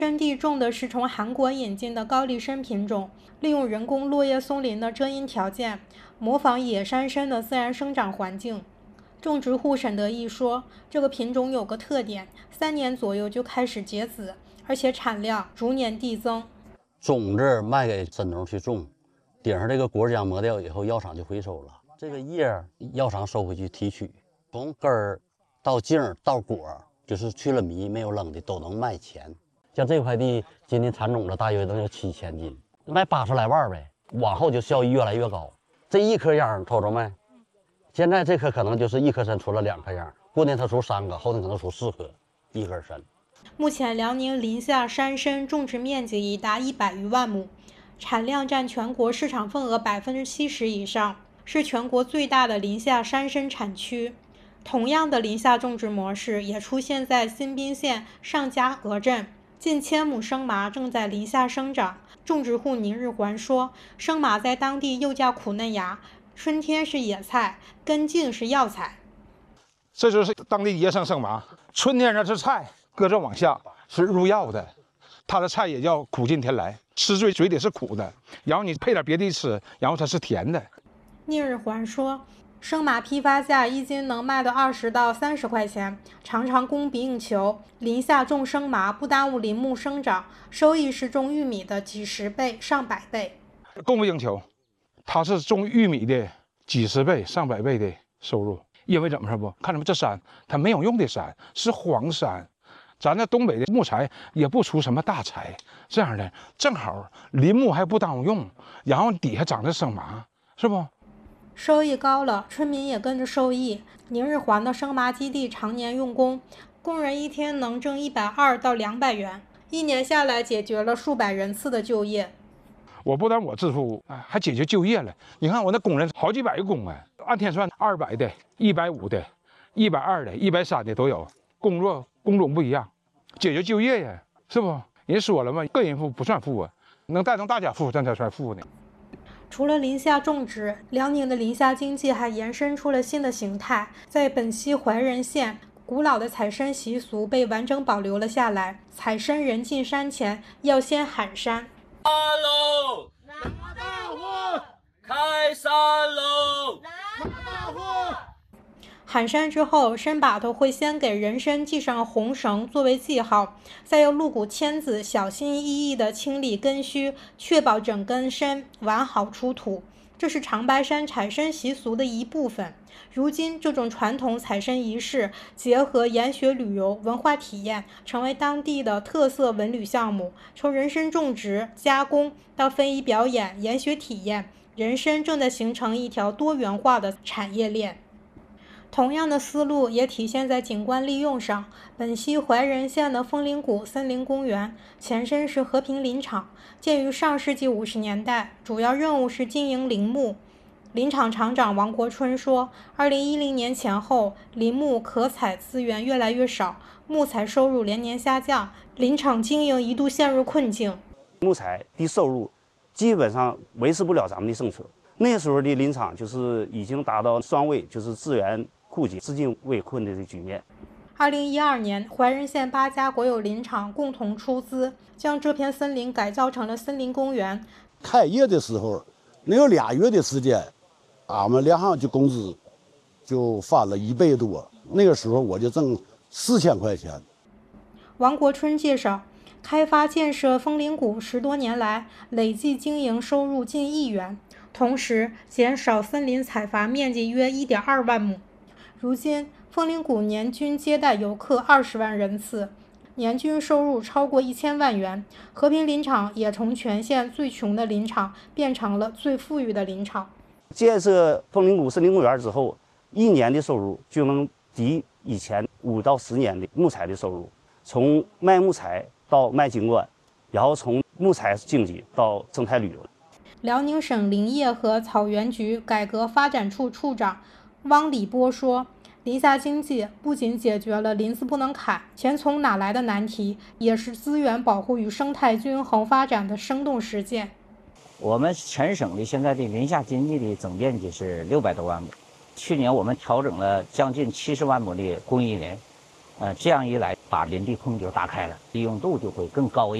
山地种的是从韩国引进的高丽参品种，利用人工落叶松林的遮阴条件，模仿野山参的自然生长环境。种植户沈德义说，这个品种有个特点，3年左右就开始结籽，而且产量逐年递增。 种子卖给神农去种，顶上这个果浆磨掉以后，药厂就回收了。这个叶药厂收回去提取，从根儿到茎儿到果，就是去了糜没有扔的都能卖钱。像这块地今年产种子大约能有7000斤，卖80来万呗。往后就效益越来越高。这一颗秧瞅着没？现在这颗可能就是1颗参出了2颗秧，过年它出3个，后年可能出4颗，1根参。 目前辽宁临夏山参种植面积已达100余万亩，产量占全国市场份额70%以上，是全国最大的临夏山参产区。同样的临夏种植模式也出现在新宾县上佳鹅镇，近1000亩生麻正在临夏生长。种植户宁日环说，生麻在当地又叫苦嫩芽，春天是野菜，根茎是药材。 这就是当地野生生麻，春天呢是菜，搁这往下是入药的。它的菜也叫苦尽甜来，吃嘴里是苦的，然后你配点别的吃，然后它是甜的。 宁日环说，生麻批发价1斤能卖到20到30块钱，常常供不应求。临夏种生麻不耽误林木生长，收益是种玉米的几十倍、上百倍。 供不应求，它是种玉米的几十倍、上百倍的收入。因为怎么说不？看咱们这山，它没有用的山，是荒山。咱这东北的木材也不出什么大材，这样的正好林木还不耽误用，然后底下长着生麻，是不？ 收益高了，村民也跟着受益。宁日环的生麻基地常年用工，工人一天能挣120到200元，1年下来解决了数百人次的就业。 我不但我致富，还解决就业了。你看我那工人好几百个工啊，按天算200的、150的、120的、130的都有，工种不一样，解决就业呀，是不？人说了嘛，个人富不算富啊，能带动大家富，咱才算富呢。 除了临夏种植，辽宁的临夏经济还延伸出了新的形态。在本溪怀仁县，古老的采参习俗被完整保留了下来。采参人进山前要先喊山。 山喽，拿大货，开山喽，拿大货。 喊山之后，参把头会先给人参系上红绳作为记号，再用鹿骨签子小心翼翼地清理根须，确保整根参完好出土。这是长白山采参习俗的一部分。如今，这种传统采参仪式结合研学旅游文化体验，成为当地的特色文旅项目。从人参种植、加工到非遗表演、研学体验，人参正在形成一条多元化的产业链。同样的思路也体现在景观利用上。本溪怀仁县的枫林谷森林公园前身是和平林场，建于上世纪50年代，主要任务是经营林木。林场厂长王国春说，2010年前后，林木可采资源越来越少，木材收入连年下降，林场经营一度陷入困境。 木材的收入基本上维持不了咱们的政策。那时候的林场就是已经达到双位，就是资源枯竭、资金围困的局面。 2012年，怀仁县8家国有林场共同出资，将这片森林改造成了森林公园。 开业的时候，能有2月的时间，俺们两行就工资就翻了1倍多。那个时候我就挣4000块钱。 王国春介绍，开发建设枫林谷10多年来，累计经营收入近1亿元。同时减少森林采伐面积约1.2万亩。如今，枫林谷年均接待游客20万人次，年均收入超过1000万元。和平林场也从全县最穷的林场变成了最富裕的林场。 建设枫林谷森林公园之后，1年的收入就能抵以前5到10年的木材的收入。从卖木材到卖景观，然后从木材经济到生态旅游。 辽宁省林业和草原局改革发展处处长汪礼波说，林夏经济不仅解决了林子不能砍、钱从哪来的难题，也是资源保护与生态均衡发展的生动实践。 我们全省的现在的林夏经济的总面积是600多万亩，去年我们调整了将近70万亩的公益林， 这样一来把林地空就打开了，利用度就会更高一点。